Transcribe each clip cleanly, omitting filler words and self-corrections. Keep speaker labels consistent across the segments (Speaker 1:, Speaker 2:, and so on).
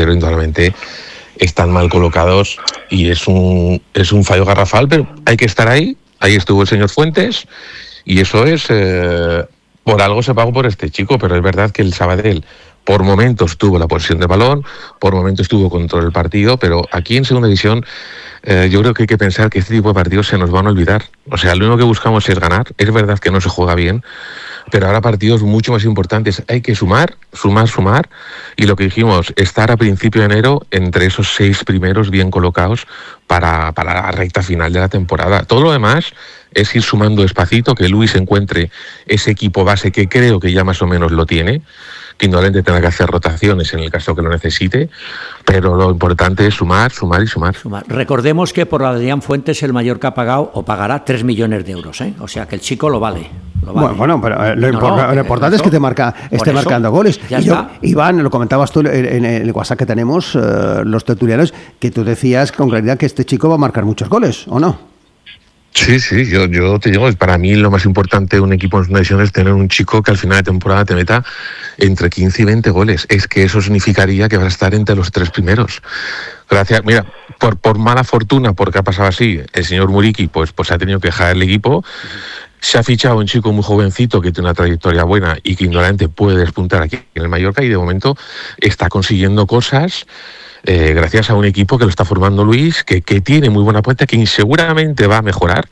Speaker 1: pero indudablemente están mal colocados y es un fallo garrafal, pero hay que estar ahí. Ahí estuvo el señor Fuentes y eso es, por algo se pagó por este chico, pero es verdad que el Sabadell por momentos tuvo la posesión de balón, por momentos tuvo control del partido, pero aquí en segunda división yo creo que hay que pensar que este tipo de partidos se nos van a olvidar. O sea, lo único que buscamos es ganar. Es verdad que no se juega bien, pero ahora partidos mucho más importantes. Hay que sumar, y lo que dijimos, estar a principio de enero entre esos 6 primeros bien colocados para la recta final de la temporada. Todo lo demás es ir sumando despacito, que Luis encuentre ese equipo base que creo que ya más o menos lo tiene, que indudablemente tenga que hacer rotaciones en el caso que lo necesite, pero lo importante es sumar.
Speaker 2: Recordemos que por Adrián Fuentes el Mallorca ha pagado o pagará 3 millones de euros, ¿eh? O sea que el chico lo vale.
Speaker 3: Bueno, pero lo importante es que esté marcando goles. Iván, lo comentabas tú en el WhatsApp que tenemos, los tertulianos, que tú decías con claridad que este chico va a marcar muchos goles, ¿o no?
Speaker 1: Sí, yo te digo, para mí lo más importante de un equipo en una división es tener un chico que al final de temporada te meta entre 15 y 20 goles. Es que eso significaría que vas a estar entre los 3 primeros. Gracias, mira, por mala fortuna, porque ha pasado así, el señor Muriqui pues ha tenido que dejar el equipo. Se ha fichado un chico muy jovencito que tiene una trayectoria buena y que indudablemente puede despuntar aquí en el Mallorca y de momento está consiguiendo cosas gracias a un equipo que lo está formando Luis, que tiene muy buena puerta, que seguramente va a mejorar,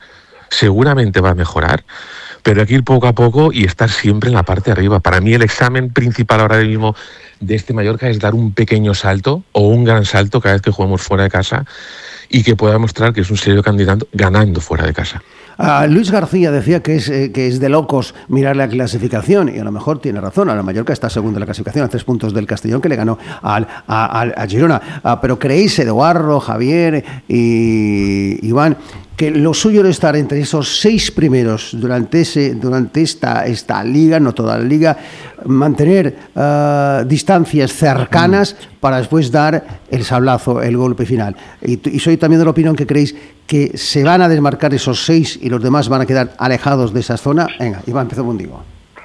Speaker 1: pero hay que ir poco a poco y estar siempre en la parte de arriba. Para mí el examen principal ahora mismo de este Mallorca es dar un pequeño salto o un gran salto cada vez que juguemos fuera de casa y que pueda mostrar que es un serio candidato ganando fuera de casa.
Speaker 3: Luis García decía que es de locos mirar la clasificación y a lo mejor tiene razón. Ahora Mallorca está segundo en la clasificación a 3 puntos del Castellón, que le ganó a Girona. Pero ¿creéis, Eduardo, Javier y Iván, que lo suyo es estar entre esos 6 primeros durante esta liga, no toda la liga, mantener distancias cercanas para después dar el sablazo, el golpe final? Y soy también de la opinión que creéis que se van a desmarcar esos 6 y los demás van a quedar alejados de esa zona. Venga, Iván, empezó contigo.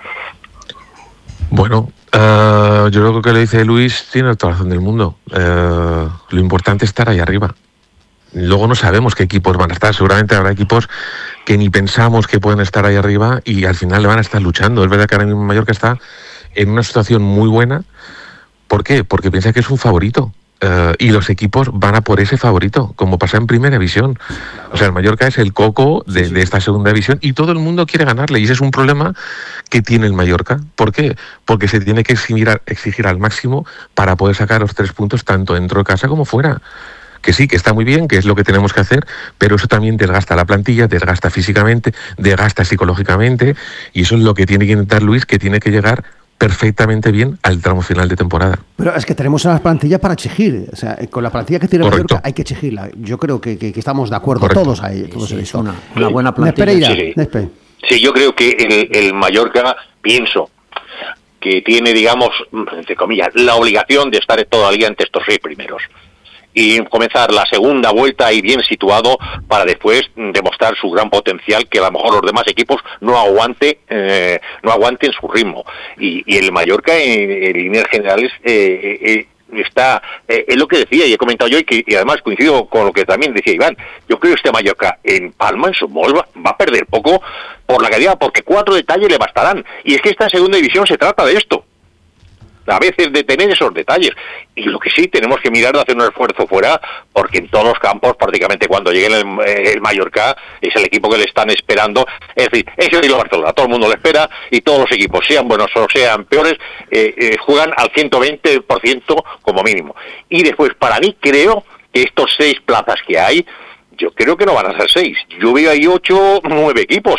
Speaker 1: Bueno, yo creo que lo dice Luis, tiene toda la razón del mundo. Lo importante es estar ahí arriba. Luego no sabemos qué equipos van a estar. Seguramente habrá equipos que ni pensamos que pueden estar ahí arriba y al final le van a estar luchando. Es verdad que ahora mismo Mallorca está en una situación muy buena. ¿Por qué? Porque piensa que es un favorito. Y los equipos van a por ese favorito, como pasa en Primera División. O sea, el Mallorca es el coco de esta Segunda División y todo el mundo quiere ganarle. Y ese es un problema que tiene el Mallorca. ¿Por qué? Porque se tiene que exigir al máximo para poder sacar los 3 puntos tanto dentro de casa como fuera. Que sí, que está muy bien, que es lo que tenemos que hacer, pero eso también desgasta la plantilla, desgasta físicamente, desgasta psicológicamente, y eso es lo que tiene que intentar Luis, que tiene que llegar perfectamente bien al tramo final de temporada.
Speaker 3: Pero es que tenemos una plantilla para exigir, o sea, con la plantilla que tiene Mallorca hay que exigirla. Yo creo que estamos de acuerdo todos ahí. Todos en eso.
Speaker 2: Una buena plantilla.
Speaker 4: Sí, yo creo que el Mallorca, pienso que tiene, digamos, entre comillas, la obligación de estar todavía entre estos 6 primeros. Y comenzar la segunda vuelta ahí bien situado para después demostrar su gran potencial, que a lo mejor los demás equipos no aguanten su ritmo. Y el Mallorca, en líneas generales, está, es lo que decía y he comentado yo, y además coincido con lo que también decía Iván. Yo creo que este Mallorca en Palma, en Somos, va a perder poco por la calidad, porque 4 detalles le bastarán. Y es que esta segunda división se trata de esto, a veces de tener esos detalles. Y lo que sí tenemos que mirar de hacer un esfuerzo fuera, porque en todos los campos prácticamente cuando llegue el Mallorca es el equipo que le están esperando. Es decir, eso y lo Barcelona, todo el mundo le espera y todos los equipos, sean buenos o sean peores, juegan al 120% como mínimo. Y después, para mí, creo que estos 6 plazas que hay, yo creo que no van a ser 6. Yo veo ahí 8, 9 equipos,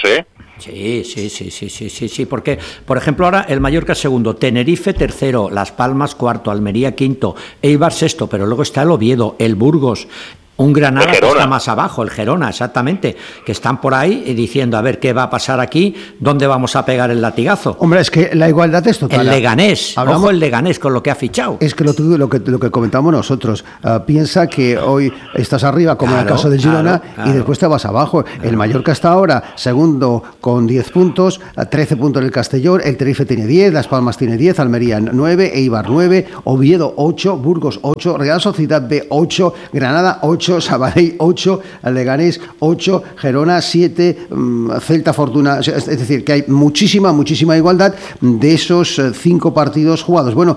Speaker 2: Sí, porque, por ejemplo, ahora el Mallorca segundo, Tenerife tercero, Las Palmas cuarto, Almería quinto, Eibar sexto, pero luego está el Oviedo, el Burgos, Un Granada que está más abajo, el Gerona, exactamente, que están por ahí diciendo, a ver qué va a pasar aquí, dónde vamos a pegar el latigazo.
Speaker 3: Hombre, es que la igualdad es total.
Speaker 2: El Leganés, ojo el Leganés con lo que ha fichado.
Speaker 3: Es que lo que comentamos nosotros, piensa que hoy estás arriba, como en el caso del Girona, y después te vas abajo. El Mallorca está ahora segundo con 10 puntos, 13 puntos en el Castellón, el Tenerife tiene 10, Las Palmas tiene 10, Almería 9, Eibar 9, Oviedo 8, Burgos 8, Real Sociedad B 8, Granada 8, Sabadell 8, Leganés 8, Gerona 7, Celta Fortuna, es decir, que hay muchísima igualdad de esos 5 partidos jugados. Bueno,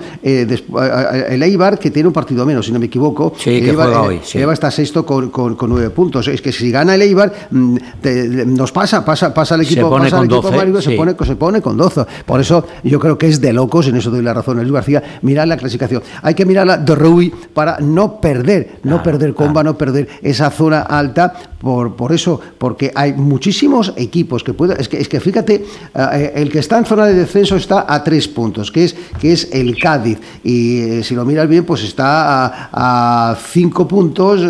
Speaker 3: el Eibar, que tiene un partido menos, si no me equivoco,
Speaker 2: sí, que juega hoy. Sí.
Speaker 3: Eibar está sexto con 9 puntos. Es que si gana el Eibar, nos pasa el equipo,
Speaker 2: se pone con 12,
Speaker 3: Mario, se pone con 12. Por eso yo creo que es de locos, en eso doy la razón a Luis García, mirar la clasificación. Hay que mirarla de Rui para no perder comba, no perder esa zona alta, por eso, porque hay muchísimos equipos que pueden. Es que fíjate, el que está en zona de descenso está a 3 puntos, que es el Cádiz, y si lo miras bien, pues está a 5 puntos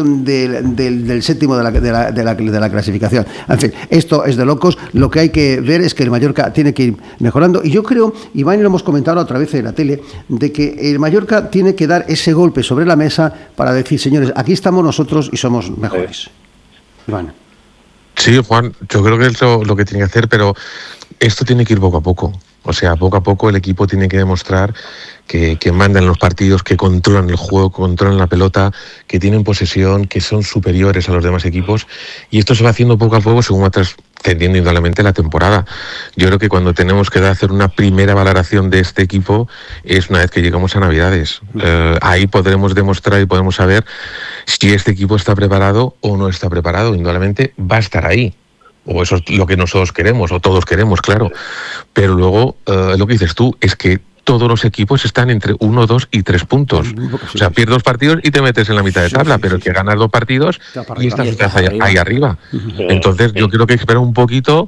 Speaker 3: del séptimo de la clasificación. En fin, esto es de locos. Lo que hay que ver es que el Mallorca tiene que ir mejorando, y yo creo, Iván, y lo hemos comentado otra vez en la tele, de que el Mallorca tiene que dar ese golpe sobre la mesa para decir, señores, aquí estamos nosotros y somos mejores. Iván.
Speaker 1: Sí, Juan, yo creo que es lo que tiene que hacer, pero esto tiene que ir poco a poco. O sea, poco a poco el equipo tiene que demostrar que mandan los partidos, que controlan el juego, que controlan la pelota, que tienen posesión, que son superiores a los demás equipos. Y esto se va haciendo poco a poco según va trascendiendo indudablemente la temporada. Yo creo que cuando tenemos que hacer una primera valoración de este equipo es una vez que llegamos a Navidades. Ahí podremos demostrar y podemos saber si este equipo está preparado o no está preparado. Indudablemente va a estar ahí. O eso es lo que nosotros queremos, o todos queremos, claro. Pero luego, lo que dices tú, es que todos los equipos están entre 1, 2 y 3 puntos. O sea, pierdes 2 partidos y te metes en la mitad de tabla, pero el que ganas 2 partidos y estás ahí arriba. Entonces, yo creo que hay que esperar un poquito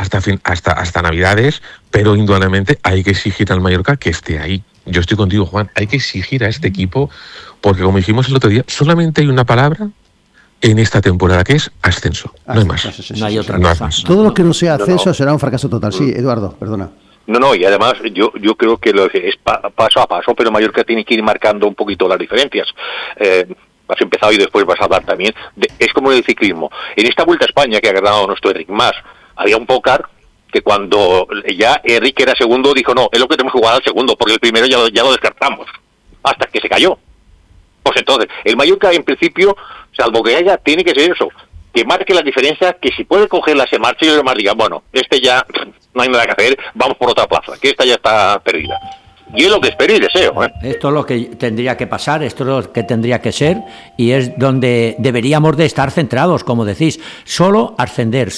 Speaker 1: hasta Navidades, pero indudablemente hay que exigir al Mallorca que esté ahí. Yo estoy contigo, Juan. Hay que exigir a este equipo, porque como dijimos el otro día, solamente hay una palabra en esta temporada, que es ascenso. No hay más.
Speaker 2: No hay otra cosa.
Speaker 3: Todo lo que no sea ascenso será un fracaso total. Sí, Eduardo, perdona.
Speaker 4: No, y además yo creo que es paso a paso, pero Mallorca tiene que ir marcando un poquito las diferencias. Has empezado y después vas a hablar también. Es como el ciclismo. En esta Vuelta a España que ha ganado nuestro Enric Mas, había un pócar que cuando ya Enric era segundo dijo, no, es lo que tenemos que jugar al segundo, porque el primero ya lo descartamos, hasta que se cayó. Pues entonces, el Mallorca en principio, salvo que haya, tiene que ser eso, que marque la diferencia, que si puede cogerla se marche y los demás digan, bueno, ya no hay nada que hacer, vamos por otra plaza, que esta ya está perdida. Y es lo que espero y deseo.
Speaker 2: Esto es lo que tendría que pasar, esto es lo que tendría que ser, y es donde deberíamos de estar centrados, como decís, solo ascender,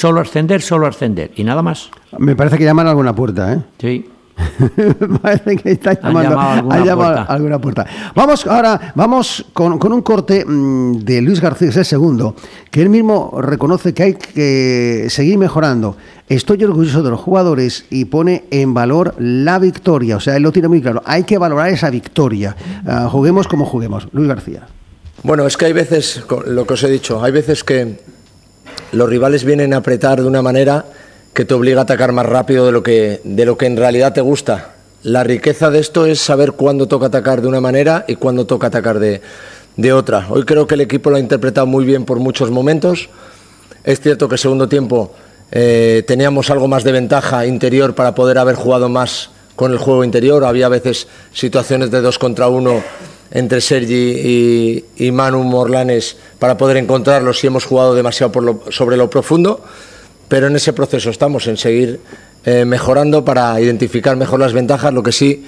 Speaker 2: y nada más.
Speaker 3: Me parece que llaman a alguna puerta, ¿eh?
Speaker 2: Sí.
Speaker 3: Parece que está llamando a alguna puerta. Vamos con un corte de Luis García, es el segundo, que él mismo reconoce que hay que seguir mejorando. Estoy orgulloso de los jugadores y pone en valor la victoria. O sea, él lo tiene muy claro. Hay que valorar esa victoria. Juguemos como juguemos. Luis García.
Speaker 5: Bueno, es que hay veces, lo que os he dicho, hay veces que los rivales vienen a apretar de una manera que te obliga a atacar más rápido de lo que en realidad te gusta. La riqueza de esto es saber cuándo toca atacar de una manera y cuándo toca atacar de otra. Hoy creo que el equipo lo ha interpretado muy bien por muchos momentos. Es cierto que el segundo tiempo teníamos algo más de ventaja interior para poder haber jugado más con el juego interior. Había a veces situaciones de 2 contra 1 entre Sergi y Manu Morlanes para poder encontrarlos, y hemos jugado demasiado sobre lo profundo. Pero en ese proceso estamos, en seguir mejorando para identificar mejor las ventajas. Lo que sí,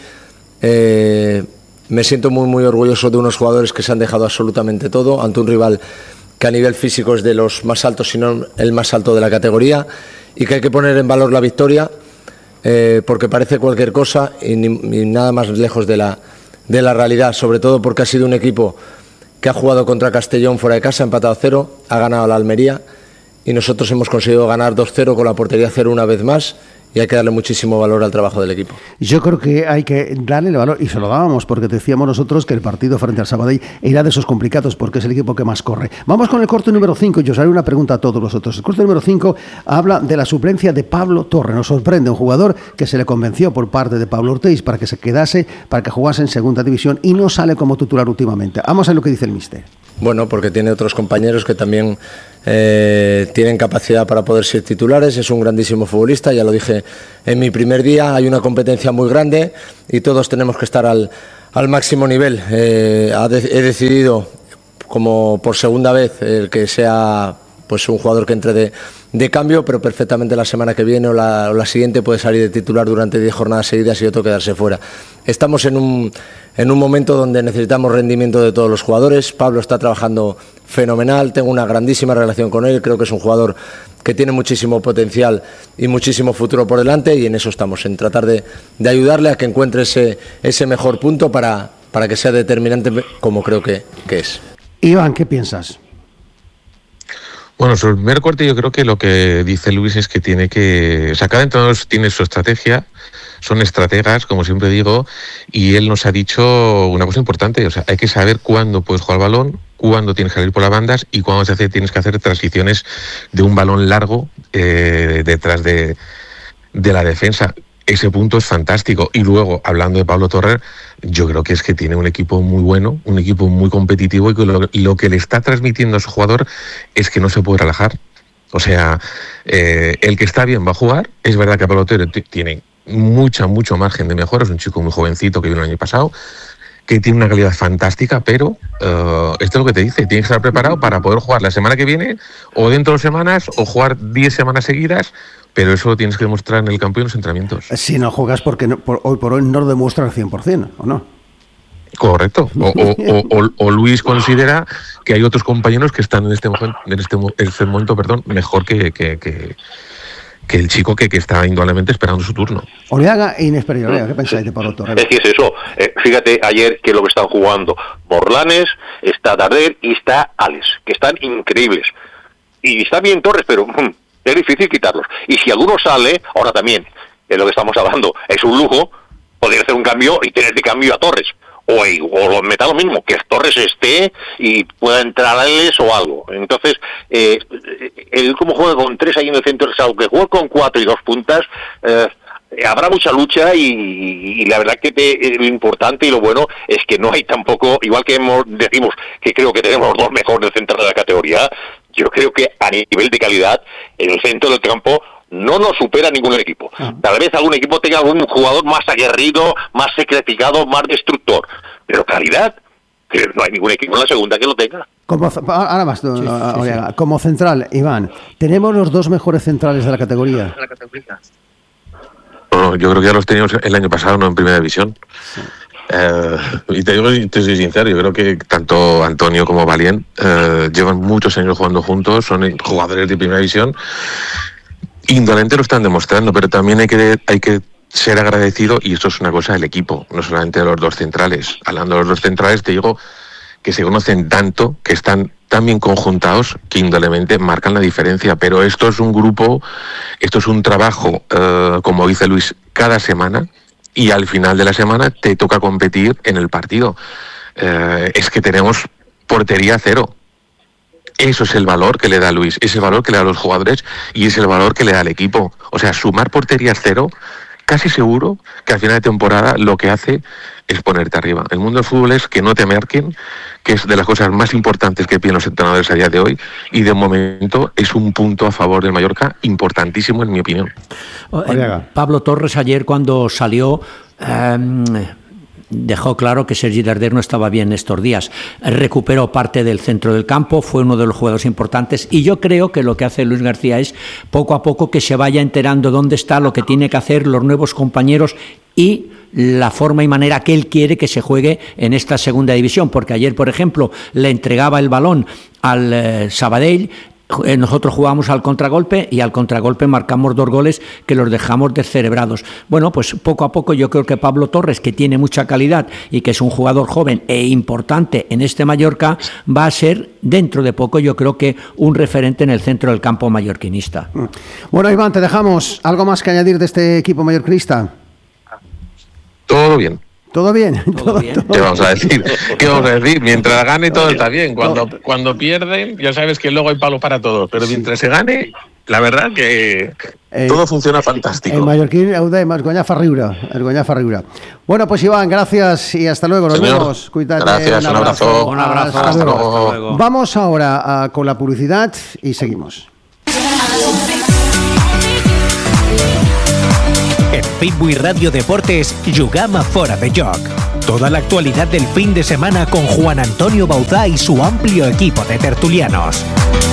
Speaker 5: me siento muy orgulloso de unos jugadores que se han dejado absolutamente todo ante un rival que a nivel físico es de los más altos, si no el más alto de la categoría, y que hay que poner en valor la victoria, porque parece cualquier cosa y nada más lejos de la realidad, sobre todo porque ha sido un equipo que ha jugado contra Castellón fuera de casa, empatado a 0, ha ganado a la Almería, y nosotros hemos conseguido ganar 2-0 con la portería 0 una vez más, y hay que darle muchísimo valor al trabajo del equipo.
Speaker 3: Yo creo que hay que darle el valor, y se lo dábamos porque decíamos nosotros que el partido frente al Sabadell era de esos complicados porque es el equipo que más corre. Vamos con el corte número 5 y os haré una pregunta a todos vosotros. El corte número 5 habla de la suplencia de Pablo Torre. Nos sorprende un jugador que se le convenció por parte de Pablo Ortiz para que se quedase, para que jugase en segunda división y no sale como titular últimamente. Vamos a ver lo que dice el míster.
Speaker 5: Bueno, porque tiene otros compañeros que también tienen capacidad para poder ser titulares. Es un grandísimo futbolista, ya lo dije en mi primer día, hay una competencia muy grande y todos tenemos que estar al máximo nivel. He decidido, como por segunda vez, el que sea pues un jugador que entre de cambio, pero perfectamente la semana que viene o la siguiente puede salir de titular durante 10 jornadas seguidas y otro quedarse fuera. Estamos en un momento donde necesitamos rendimiento de todos los jugadores. Pablo está trabajando fenomenal, tengo una grandísima relación con él, creo que es un jugador que tiene muchísimo potencial y muchísimo futuro por delante, y en eso estamos, en tratar de ayudarle a que encuentre ese mejor punto para que sea determinante, como creo que es.
Speaker 3: Iván, ¿qué piensas?
Speaker 1: Bueno, sobre el primer corte yo creo que lo que dice Luis es que cada entrenador tiene su estrategia, son estrategas, como siempre digo, y él nos ha dicho una cosa importante, o sea, hay que saber cuándo puedes jugar al balón, cuándo tienes que salir por las bandas y cuándo tienes que hacer transiciones de un balón largo detrás de la defensa. Ese punto es fantástico. Y luego, hablando de Pablo Torre, yo creo que es que tiene un equipo muy bueno, un equipo muy competitivo, y que lo que le está transmitiendo a su jugador es que no se puede relajar. O sea, el que está bien va a jugar. Es verdad que Pablo Torre tiene mucho margen de mejora, es un chico muy jovencito que vino el año pasado, que tiene una calidad fantástica, pero esto es lo que te dice, tienes que estar preparado para poder jugar la semana que viene o dentro de 2 semanas o jugar 10 semanas seguidas, pero eso lo tienes que demostrar en el campo y en los entrenamientos.
Speaker 3: Si no juegas porque hoy por hoy no lo demuestra al 100%, ¿o no?
Speaker 1: Correcto. O Luis considera que hay otros compañeros que están en este momento, mejor que el chico que está indudablemente esperando su turno.
Speaker 3: Oleaga e Inés Pereira, ¿qué pensáis de Pablo Torre?
Speaker 4: Es que es eso. Fíjate ayer que lo que están jugando Morlanes, está Darder y está Alex, que están increíbles. Y está bien Torres, pero es difícil quitarlos. Y si alguno sale, ahora también, de lo que estamos hablando, es un lujo poder hacer un cambio y tener de cambio a Torres. O me da lo mismo, que Torres esté y pueda entrar a Alex o algo. Entonces, él como juega con 3 ahí en el centro, aunque juegue con 4 y 2 puntas, habrá mucha lucha y la verdad que lo importante y lo bueno es que no hay tampoco, igual que decimos que creo que tenemos los 2 mejores centrales de la categoría, yo creo que a nivel de calidad en el centro del campo no nos supera ningún equipo. Tal vez algún equipo tenga algún jugador más aguerrido, más sacrificado, más destructor, pero calidad, que no hay ningún equipo en la segunda que lo tenga.
Speaker 3: Ahora más, como central, Iván, ¿tenemos los 2 mejores centrales de la categoría?
Speaker 1: No, yo creo que ya los teníamos el año pasado, no en primera división. Sí. Y te soy sincero, yo creo que tanto Antonio como Valien llevan muchos años jugando juntos, son jugadores de primera división. Indolente lo están demostrando, pero también hay que ser agradecido, y esto es una cosa del equipo, no solamente de los 2 centrales. Hablando de los 2 centrales, te digo que se conocen tanto, que están tan bien conjuntados, que indudablemente marcan la diferencia. Pero esto es un grupo, esto es un trabajo, como dice Luis, cada semana, y al final de la semana te toca competir en el partido. Es que tenemos portería 0. Eso es el valor que le da Luis, es el valor que le da a los jugadores y es el valor que le da al equipo. O sea, sumar porterías 0, casi seguro que al final de temporada lo que hace es ponerte arriba. El mundo del fútbol es que no te marquen, que es de las cosas más importantes que piden los entrenadores a día de hoy, y de momento es un punto a favor del Mallorca importantísimo, en mi opinión.
Speaker 2: Pablo Torres ayer, cuando salió, dejó claro que Sergi Darder no estaba bien estos días. Recuperó parte del centro del campo, fue uno de los jugadores importantes, y yo creo que lo que hace Luis García es poco a poco que se vaya enterando dónde está, lo que tiene que hacer los nuevos compañeros y la forma y manera que él quiere que se juegue en esta segunda división, porque ayer, por ejemplo, le entregaba el balón al Sabadell, nosotros jugamos al contragolpe y al contragolpe marcamos 2 goles que los dejamos descerebrados. Bueno, pues poco a poco yo creo que Pablo Torres, que tiene mucha calidad y que es un jugador joven e importante en este Mallorca, va a ser dentro de poco, yo creo que un referente en el centro del campo mallorquinista.
Speaker 3: Bueno, Iván, te dejamos. ¿Algo más que añadir de este equipo mallorquinista?
Speaker 1: Todo bien.
Speaker 3: ¿Todo bien?
Speaker 2: ¿Todo bien?
Speaker 1: ¿Qué vamos a decir? Mientras gane todo está bien. Cuando pierden, ya sabes que luego hay palo para todos. Pero mientras se gane, la verdad que todo funciona fantástico.
Speaker 3: En mallorquín, el Goña Farriura. Bueno, pues Iván, gracias y hasta luego. Nos vemos. Cuídate.
Speaker 1: Gracias, un abrazo.
Speaker 2: Un abrazo.
Speaker 3: Hasta luego. Vamos ahora con la publicidad y seguimos.
Speaker 6: En Fitbui Radio Deportes, jugam a Fora de Joc. Toda la actualidad del fin de semana con Juan Antonio Bauzá y su amplio equipo de tertulianos.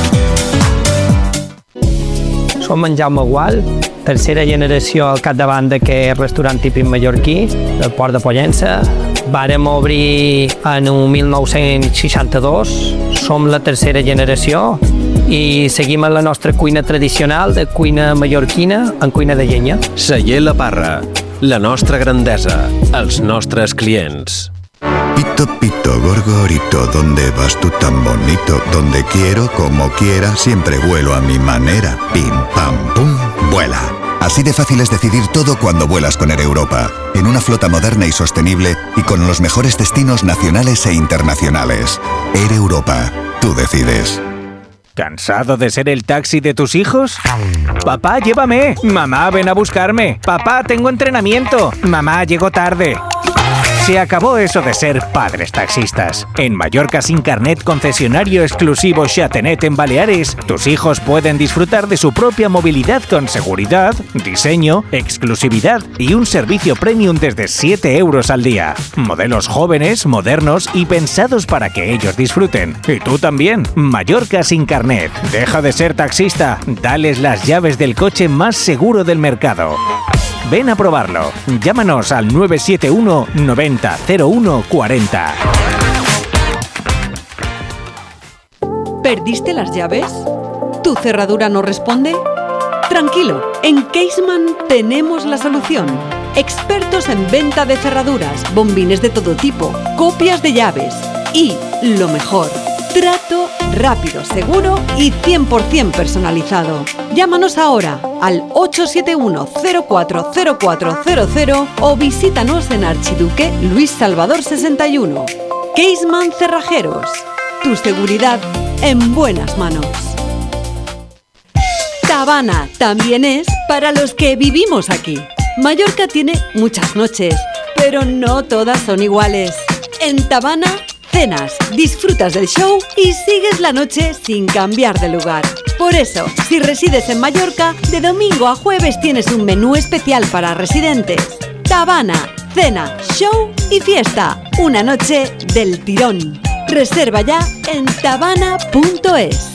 Speaker 7: Som en Jaume Gual, tercera generació al capdavant d'aquest restaurant típic mallorquí, del Port de Pollença. Vàrem obrir en 1962, som la tercera generació i seguim en la nostra cuina tradicional de cuina mallorquina en cuina de llenya.
Speaker 8: Celler La Parra, la nostra grandesa, els nostres clients.
Speaker 9: Pito, pito, gorgorito, ¿dónde vas tú tan bonito? Donde quiero, como quiera, siempre vuelo a mi manera. Pim, pam, pum, vuela. Así de fácil es decidir todo cuando vuelas con Air Europa, en una flota moderna y sostenible y con los mejores destinos nacionales e internacionales. Air Europa, tú decides.
Speaker 6: ¿Cansado de ser el taxi de tus hijos? Papá, llévame. Mamá, ven a buscarme. Papá, tengo entrenamiento. Mamá, llego tarde. Se acabó eso de ser padres taxistas. En Mallorca Sin Carnet, concesionario exclusivo Xatenet en Baleares, tus hijos pueden disfrutar de su propia movilidad con seguridad, diseño, exclusividad y un servicio premium desde 7 euros al día. Modelos jóvenes, modernos y pensados para que ellos disfruten. Y tú también. Mallorca Sin Carnet. Deja de ser taxista. Dales las llaves del coche más seguro del mercado. Ven a probarlo. Llámanos al 971 90 01 40.
Speaker 10: ¿Perdiste las llaves? ¿Tu cerradura no responde? Tranquilo, en Caseman tenemos la solución. Expertos en venta de cerraduras, bombines de todo tipo, copias de llaves y, lo mejor, trato rápido, seguro y 100% personalizado. Llámanos ahora al 871-040400 o visítanos en Archiduque Luis Salvador 61. Caseman Cerrajeros. Tu seguridad en buenas manos. Tabana también es para los que vivimos aquí. Mallorca tiene muchas noches, pero no todas son iguales. En Tabana cenas, disfrutas del show y sigues la noche sin cambiar de lugar. Por eso, si resides en Mallorca, de domingo a jueves tienes un menú especial para residentes. Tabana, cena, show y fiesta. Una noche del tirón. Reserva ya en tabana.es.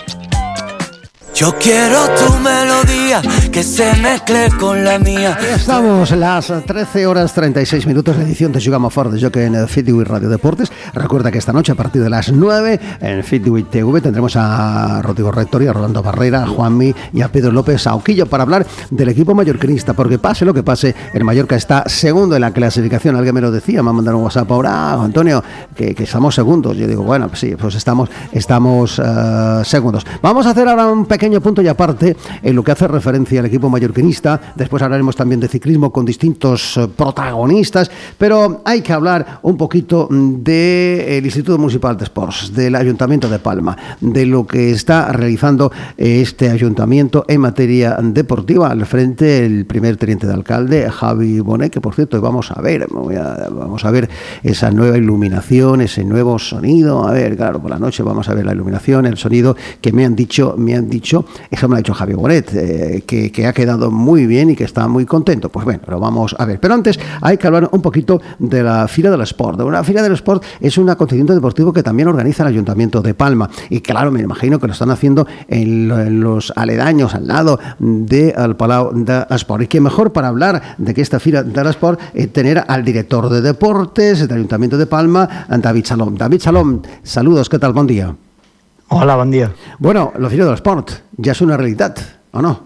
Speaker 11: Yo quiero tu melodía, que se mezcle con la mía.
Speaker 3: Ahí estamos, las 13:36 de edición de Jugam a Fora de Joc en Fitbui Radio Deportes. Recuerda que esta noche a partir de las 9 en Fitbui TV tendremos a Rodrigo Rectori, a Rolando Barrera, a Juanmi y a Pedro López Auquillo para hablar del equipo mallorquinista, porque pase lo que pase, el Mallorca está segundo en la clasificación. Alguien me lo decía, me ha mandado un WhatsApp ahora, Antonio, que estamos segundos. Yo digo, bueno, pues sí, pues estamos segundos. Vamos a hacer ahora un pequeño punto y aparte en lo que hace referencia al equipo mallorquinista. Después hablaremos también de ciclismo con distintos protagonistas, pero hay que hablar un poquito del Instituto Municipal de Esports, del Ayuntamiento de Palma, de lo que está realizando este ayuntamiento en materia deportiva. Al frente el primer teniente de alcalde, Javi Bonet, que por cierto vamos a ver esa nueva iluminación, ese nuevo sonido. A ver, claro, por la noche vamos a ver la iluminación, el sonido, que me han dicho, eso me lo ha dicho Javi Bonet, que ha quedado muy bien y que está muy contento. Pues bueno, lo vamos a ver. Pero antes hay que hablar un poquito de la Fira del Esport. La Fira del Esport es un acontecimiento deportivo que también organiza el Ayuntamiento de Palma. Y claro, me imagino que lo están haciendo en los aledaños, al lado del Palau de Esport. Y que mejor para hablar de que esta Fira del Esport tener al director de deportes del Ayuntamiento de Palma, David Salom. David Salom, saludos, ¿qué tal? Buen día.
Speaker 12: Hola, bon dia.
Speaker 3: Bueno, la Fira del Esport ya es una realidad, ¿o no?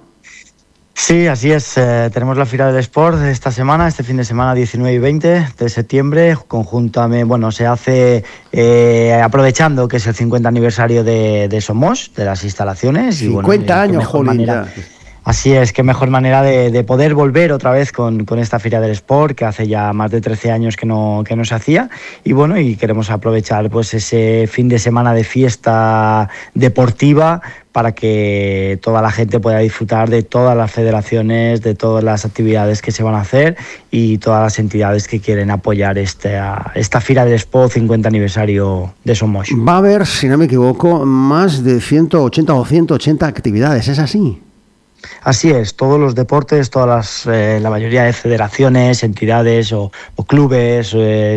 Speaker 12: Sí, así es. Tenemos la Fira del Sport esta semana, este fin de semana 19 y 20 de septiembre. Conjuntamente, se hace aprovechando que es el 50 aniversario de Somos, de las instalaciones.
Speaker 3: 50 años, jolín.
Speaker 12: Así es, qué mejor manera de poder volver otra vez con esta Fira del Sport, que hace ya más de 13 años que no se hacía. Y queremos aprovechar pues ese fin de semana de fiesta deportiva para que toda la gente pueda disfrutar de todas las federaciones, de todas las actividades que se van a hacer y todas las entidades que quieren apoyar esta Fira del Sport 50 aniversario de Somos.
Speaker 3: Va a haber, si no me equivoco, más de 180 o 180 actividades, ¿es así?
Speaker 12: Así es, todos los deportes, la mayoría de federaciones, entidades o clubes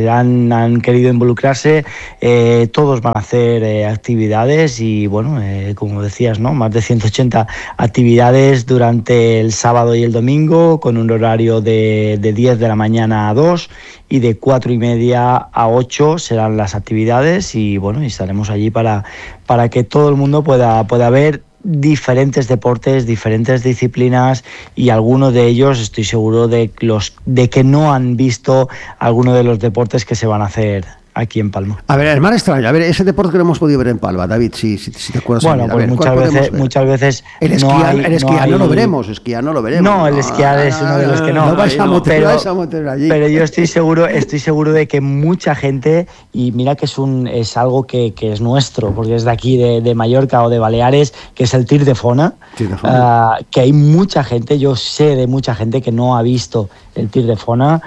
Speaker 12: han querido involucrarse, todos van a hacer actividades y como decías, ¿no? Más de 180 actividades durante el sábado y el domingo, con un horario de 10 de la mañana a 2 y de 4:30 a 8 serán las actividades y estaremos allí para que todo el mundo pueda ver diferentes deportes, diferentes disciplinas y algunos de ellos estoy seguro de que no han visto alguno de los deportes que se van a hacer aquí en Palma.
Speaker 3: A ver, el mar extraño, ese deporte que no hemos podido ver en Palma, David, si te acuerdas.
Speaker 12: Muchas veces
Speaker 3: el esquiar no lo veremos.
Speaker 12: No, el esquiar es uno de los que no.
Speaker 3: No vais a meter allí.
Speaker 12: Pero yo estoy seguro de que mucha gente, y mira que es algo que es nuestro, porque es de aquí, de Mallorca o de Baleares, que es el tir de fona, que hay mucha gente, yo sé de mucha gente que no ha visto el tir de fona,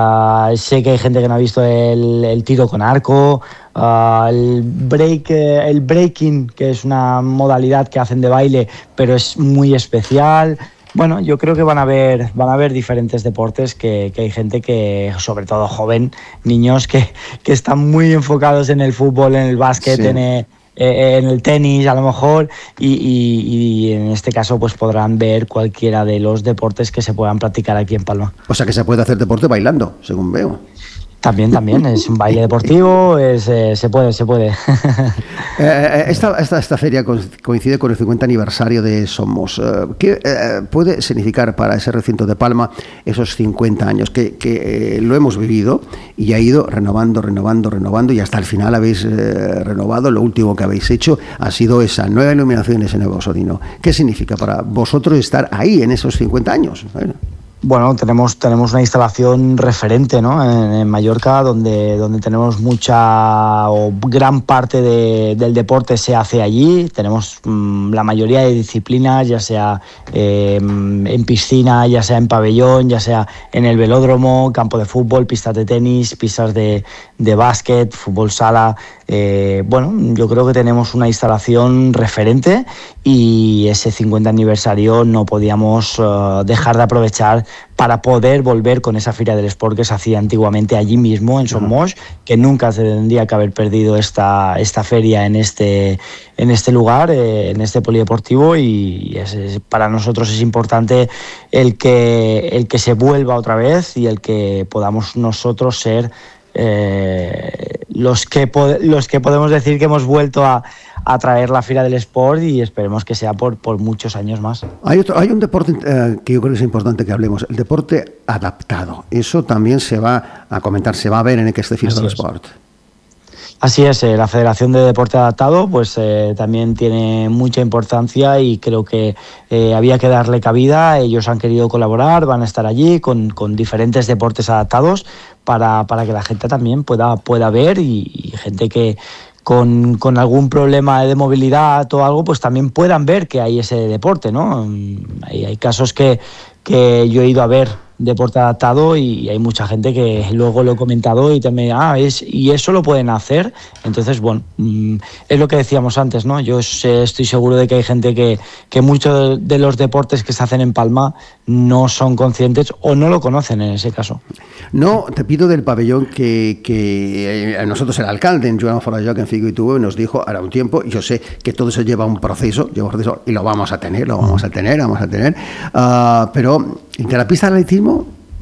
Speaker 12: sé que hay gente que no ha visto el tiro con arco, el breaking, que es una modalidad que hacen de baile, pero es muy especial. Yo creo que van a haber diferentes deportes que hay gente que, sobre todo joven, niños que están muy enfocados en el fútbol, en el básquet, en el tenis a lo mejor y en este caso pues podrán ver cualquiera de los deportes que se puedan practicar aquí en Palma.
Speaker 3: O sea que se puede hacer deporte bailando, según veo.
Speaker 12: También, es un baile deportivo, se puede.
Speaker 3: Esta feria coincide con el 50 aniversario de Somos. ¿Qué puede significar para ese recinto de Palma esos 50 años? Que lo hemos vivido y ha ido renovando y hasta el final habéis renovado. Lo último que habéis hecho ha sido esa nueva iluminación, ese nuevo sonido. ¿Qué significa para vosotros estar ahí en esos 50 años?
Speaker 12: Tenemos una instalación referente, ¿no? En Mallorca, donde tenemos mucha o gran parte del deporte se hace allí. Tenemos la mayoría de disciplinas, ya sea en piscina, ya sea en pabellón, ya sea en el velódromo, campo de fútbol, pistas de tenis, pistas de básquet, fútbol sala. Yo creo que tenemos una instalación referente y ese 50 aniversario no podíamos dejar de aprovechar para poder volver con esa Fira del Sport que se hacía antiguamente allí mismo en Somos, que nunca se tendría que haber perdido esta feria en este lugar, en este polideportivo, y para nosotros es importante el que se vuelva otra vez y el que podamos nosotros ser los que podemos decir que hemos vuelto a traer la Fira del Sport y esperemos que sea por muchos años más.
Speaker 3: Hay un deporte que yo creo que es importante que hablemos, el deporte adaptado. Eso también se va a comentar, se va a ver en este Fira del Sport.
Speaker 12: Así es, la Federación de Deporte Adaptado pues también tiene mucha importancia y creo que había que darle cabida. Ellos han querido colaborar, van a estar allí con diferentes deportes adaptados para que la gente también pueda ver y gente que con algún problema de movilidad o algo pues también puedan ver que hay ese deporte, ¿no? Hay casos que yo he ido a ver deporte adaptado y hay mucha gente que luego lo he comentado y también y eso lo pueden hacer. Entonces es lo que decíamos antes, ¿no? Yo estoy seguro de que hay gente que muchos de los deportes que se hacen en Palma no son conscientes o no lo conocen en ese caso.
Speaker 3: No, te pido del pabellón que nosotros el alcalde en Joan Forajó en Figo y Tubo nos dijo ahora un tiempo, y yo sé que todo eso lleva un proceso y lo vamos a tener, pero el de la pista de atletismo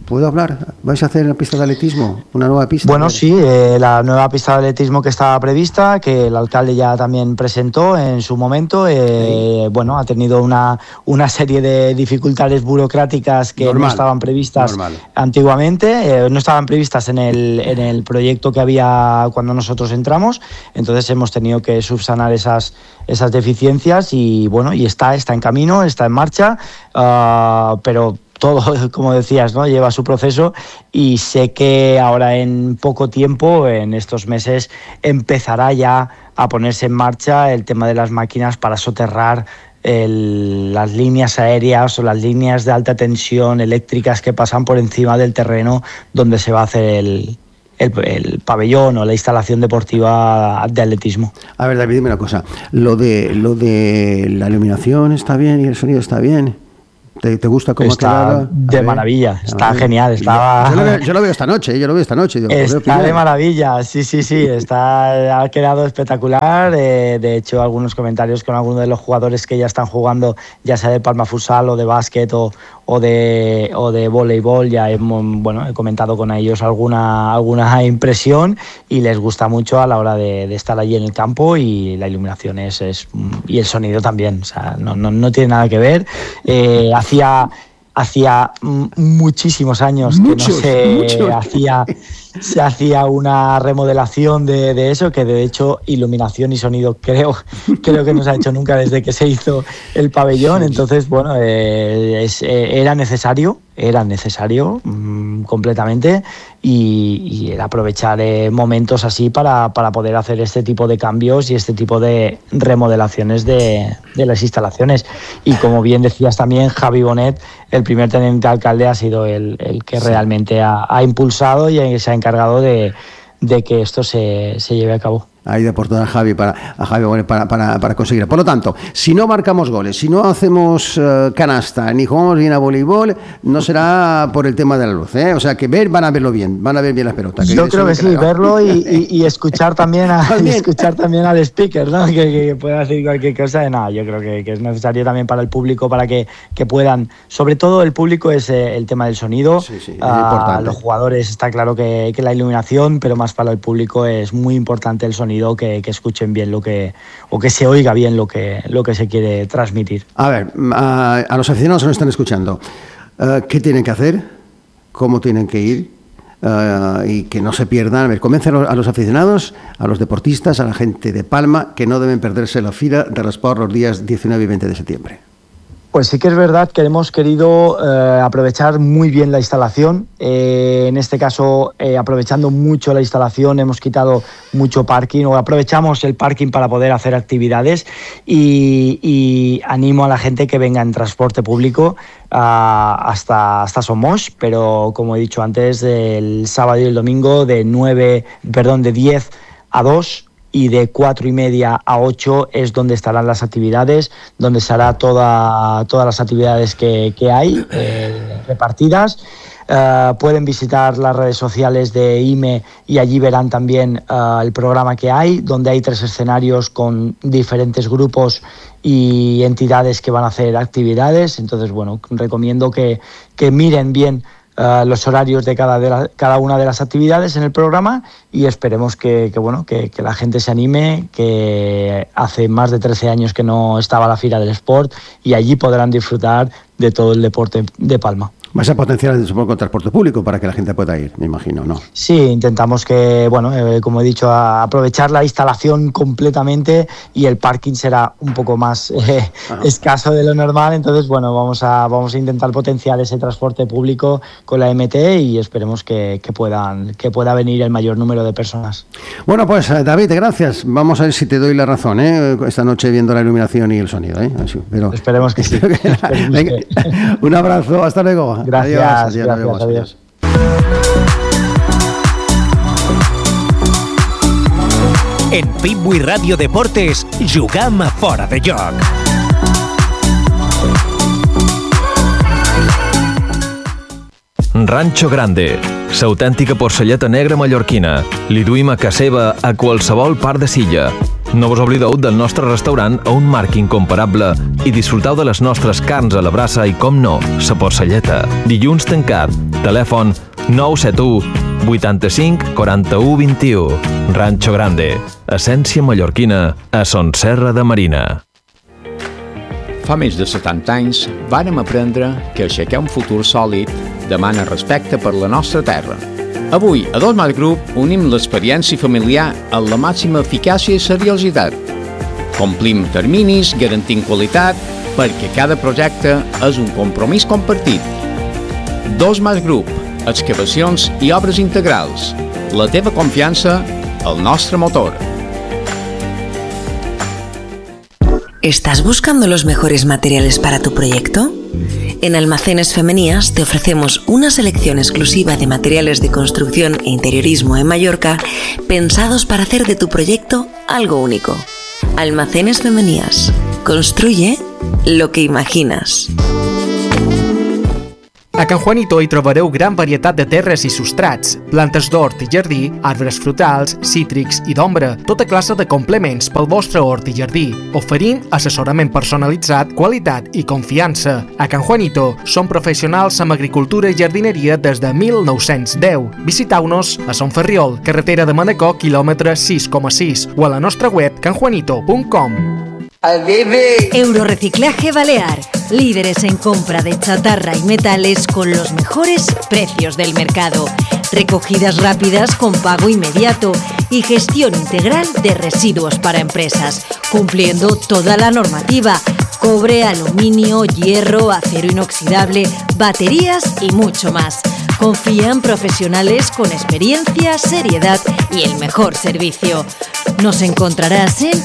Speaker 3: ¿Puedo hablar? ¿Vais a hacer una pista de atletismo? ¿Una nueva pista?
Speaker 12: Bueno, sí, la nueva pista de atletismo que estaba prevista, que el alcalde ya también presentó en su momento, bueno, ha tenido una serie de dificultades burocráticas que no estaban previstas antiguamente, no estaban previstas en el proyecto que había cuando nosotros entramos, entonces hemos tenido que subsanar esas deficiencias y bueno, y está en camino, está en marcha, pero todo, como decías, ¿no? Lleva su proceso y sé que ahora en poco tiempo, en estos meses, empezará ya a ponerse en marcha el tema de las máquinas para soterrar las líneas aéreas o las líneas de alta tensión eléctricas que pasan por encima del terreno donde se va a hacer el pabellón o la instalación deportiva de atletismo.
Speaker 3: A ver, David, dime una cosa. Lo de la iluminación está bien y el sonido está bien. ¿Te gusta cómo ha quedado?
Speaker 12: Está de maravilla, está genial.
Speaker 3: Yo lo veo esta noche. Digo,
Speaker 12: está de maravilla, sí, ha quedado espectacular. De hecho, algunos comentarios con algunos de los jugadores que ya están jugando, ya sea de Palma Futsal o de básquet o de voleibol, ya he comentado con ellos alguna impresión y les gusta mucho a la hora de estar allí en el campo, y la iluminación y el sonido también, o sea, no tiene nada que ver. Hacía muchísimos años que se hacía una remodelación de eso, que de hecho iluminación y sonido creo que no se ha hecho nunca desde que se hizo el pabellón. Entonces, bueno, era necesario completamente, y el aprovechar momentos así para poder hacer este tipo de cambios y este tipo de remodelaciones de las instalaciones. Y como bien decías también, Javi Bonet, el primer teniente alcalde, ha sido el que realmente ha impulsado y se ha encargado de que esto se lleve a cabo.
Speaker 3: Ahí de por toda a Javi para conseguir. Por lo tanto, si no marcamos goles, si no hacemos canasta, ni jugamos bien a voleibol, no será por el tema de la luz, ¿eh? O sea, que van a verlo bien, van a ver bien las pelotas.
Speaker 12: Yo creo que sí, verlo y escuchar también al speaker, ¿no? Que pueda decir cualquier cosa. Yo creo que es necesario también para el público, para que puedan, sobre todo el público, es el tema del sonido. Sí, es importante. Los jugadores está claro que la iluminación, pero más para el público es muy importante el sonido. Que escuchen bien o que se oiga bien lo que se quiere transmitir.
Speaker 3: A ver, a los aficionados que nos están escuchando, ¿qué tienen que hacer? ¿Cómo tienen que ir? Y que no se pierdan. A ver, convencen a los aficionados, a los deportistas, a la gente de Palma, que no deben perderse la Fira de l'Esport los días 19 y 20 de septiembre.
Speaker 12: Pues sí que es verdad que hemos querido aprovechar muy bien la instalación. En este caso, aprovechando mucho la instalación, hemos quitado mucho parking, o aprovechamos el parking para poder hacer actividades, y animo a la gente que venga en transporte público hasta Somos, pero como he dicho antes, el sábado y el domingo de 10 a 2 y de 4:30 a 8 es donde estarán las actividades, donde se hará todas las actividades que hay repartidas. Pueden visitar las redes sociales de IME y allí verán también el programa que hay, donde hay 3 escenarios con diferentes grupos y entidades que van a hacer actividades. Entonces, bueno, recomiendo que miren bien los horarios de cada una de las actividades en el programa, y esperemos que la gente se anime, que hace más de 13 años que no estaba la Fira del Sport, y allí podrán disfrutar de todo el deporte de Palma.
Speaker 3: Vas a potenciar, supongo, el transporte público para que la gente pueda ir, me imagino, ¿no?
Speaker 12: Sí, intentamos que, como he dicho, aprovechar la instalación completamente, y el parking será un poco más escaso de lo normal. Entonces, vamos a intentar potenciar ese transporte público con la MT, y esperemos que pueda venir el mayor número de personas.
Speaker 3: Bueno, pues David, gracias. Vamos a ver si te doy la razón, esta noche, viendo la iluminación y el sonido, Así, pero
Speaker 12: esperemos que sí.
Speaker 3: Venga, un abrazo, hasta luego.
Speaker 12: Gracias,
Speaker 3: adiós.
Speaker 6: En Pitbull Radio Deportes, jugam a Fora de Joc.
Speaker 13: Rancho Grande, l'autèntica porcelleta negra mallorquina. Li duim a casa seva a qualsevol part de Silla. No vos oblideu del nostre restaurant a un marc incomparable i disfruteu de les nostres carns a la brasa i, com no, la porcelleta. Dilluns tancat. Telèfon 971 85 41 21. Rancho Grande. Essència mallorquina a Son Serra de Marina.
Speaker 14: Fa més de 70 anys vàrem aprendre que aixecar un futur sòlid demana respecte per la nostra terra. Avui, a Dos Mas Group, unim l'experiència familiar amb la màxima eficàcia i seriositat. Complim terminis, garantint qualitat, perquè cada projecte és un compromís compartit. Dos Mas Group, excavacions i obres integrals. La teva confiança, el nostre motor.
Speaker 15: ¿Estás buscando los mejores materiales para tu proyecto? En Almacenes Femenías te ofrecemos una selección exclusiva de materiales de construcción e interiorismo en Mallorca pensados para hacer de tu proyecto algo único. Almacenes Femenías. Construye lo que imaginas.
Speaker 16: A Can Juanito hi trobareu gran varietat de terres i substrats, plantes d'hort i jardí, arbres frutals, cítrics i d'ombra, tota classe de complements pel vostre hort i jardí, oferint assessorament personalitzat, qualitat i confiança. A Can Juanito som professionals amb agricultura i jardineria des de 1910. Visiteu-nos a Son Ferriol, carretera de Manacor, quilòmetre 6,6, o a la nostra web canjuanito.com.
Speaker 17: Eurorreciclaje Balear, líderes en compra de chatarra y metales con los mejores precios del mercado, recogidas rápidas con pago inmediato y gestión integral de residuos para empresas, cumpliendo toda la normativa: cobre, aluminio, hierro, acero inoxidable, baterías y mucho más. Confía en profesionales con experiencia, seriedad y el mejor servicio. Nos encontrarás en